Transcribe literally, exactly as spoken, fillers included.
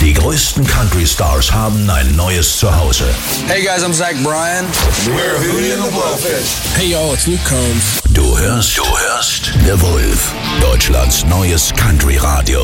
Die größten Country-Stars haben ein neues Zuhause. Hey guys, I'm Zach Bryan. We're Hootie and the Blowfish. Hey y'all, it's Luke Combs. Du hörst, du hörst The Wolf, Deutschlands neues Country-Radio.